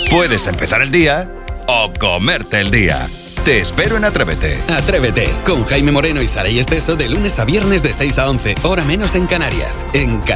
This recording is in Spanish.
Puedes empezar el día o comerte el día. Te espero en Atrévete. Atrévete, con Jaime Moreno y Saray Esteso de lunes a viernes de 6 a 11, hora menos en Canarias, en